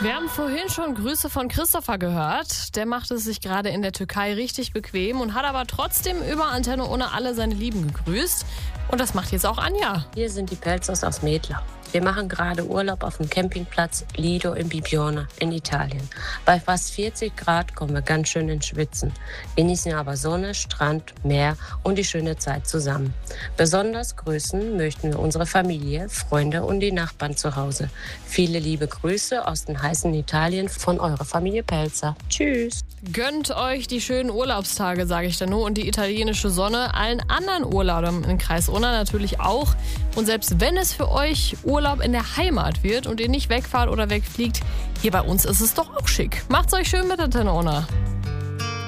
Wir haben vorhin schon Grüße von Christopher gehört. Der macht es sich gerade in der Türkei richtig bequem und hat aber trotzdem über Antenne ohne alle seine Lieben gegrüßt. Und das macht jetzt auch Anja. Hier sind die Pelzers aus Medler. Wir machen gerade Urlaub auf dem Campingplatz Lido in Bibbiena in Italien. Bei fast 40 Grad kommen wir ganz schön ins Schwitzen, genießen aber Sonne, Strand, Meer und die schöne Zeit zusammen. Besonders grüßen möchten wir unsere Familie, Freunde und die Nachbarn zu Hause. Viele liebe Grüße aus dem heißen Italien von eurer Familie Pelzer. Tschüss! Gönnt euch die schönen Urlaubstage, sage ich da nur, und die italienische Sonne. Allen anderen Urlaubern im Kreis Unna natürlich auch. Und selbst wenn es für euch Urlaub in der Heimat wird und ihr nicht wegfahrt oder wegfliegt, hier bei uns ist es doch auch schick. Macht's euch schön mit Antenne Unna.